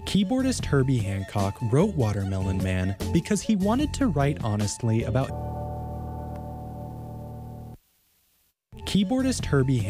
Keyboardist Herbie Hancock wrote Watermelon Man because he wanted to write honestly about Keyboardist Herbie